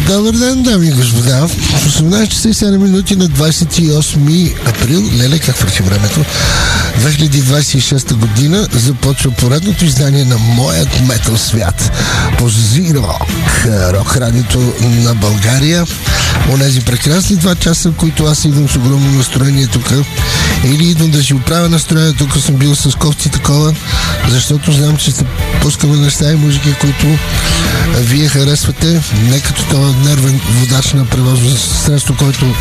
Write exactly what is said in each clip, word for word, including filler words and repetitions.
Добър ден, дами и господа. В осемнайсет часа и седем минути на двайсет и осми април, леле, как върши времето, две хиляди двайсет и шеста година, започва поредното издание на Моят метал свят по Зирок, рок радиото на България. Онези прекрасни два часа, в които аз идвам с огромно настроение тук, или идвам да си оправя настроение, тук съм бил с кофти такова, защото знам, че сте пускаме неща и музики, които вие харесвате, не като това нервен водач на превозно средство, който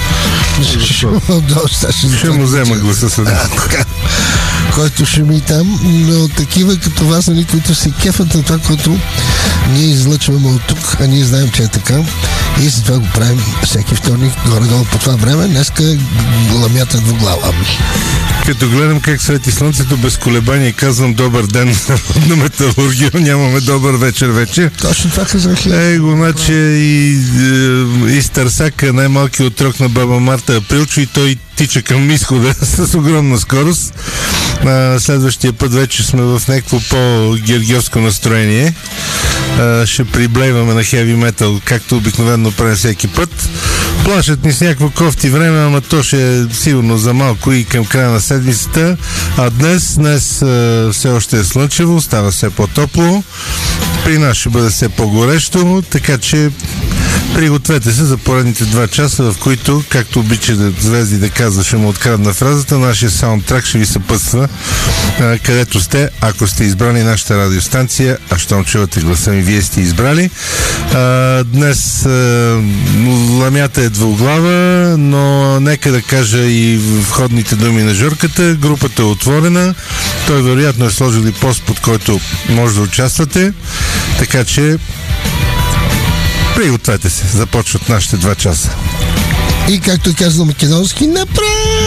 ще му взема гласа след който шуми там, но такива като вас, нали, които се кефат на това, което ние излъчваме от тук, а ние знаем, че е така, и за това го правим всеки вторник, горе-долу по това време. Днеска ламята двуглава. Като гледам как свети слънцето, без колебание казвам добър ден на металургия, нямаме добър вечер вече. Точно това казах. Е, го, значи и, и Стърсака, най-малкият отрок на баба Марта Априлчо, и той тича към изхода с огромна скорост. А, следващия път вече сме в някакво по-гергьовско настроение. А, ще приблейваме на хеви метал, както обикновено правим всеки път. Плашат ни с някакво кофти време, ама то ще е сигурно за малко и към края на седмицата. А днес, днес а, все още е слънчево, става все по-топло. При нас ще бъде все по-горещо, така че пригответе се за поредните два часа, в които, както обича да Звезди да казва, ще му открадна фразата, нашия саундтрак ще ви съпътства а, където сте, ако сте избрали нашата радиостанция, а щом чувате гласа ми, вие сте избрали. А, днес а, ламята е двуглава, но нека да кажа и входните думи на Журката. Групата е отворена. Той вероятно е сложил и пост, под който може да участвате. Така че пригответе се. Започват нашите два часа. И както казва македонски, направо!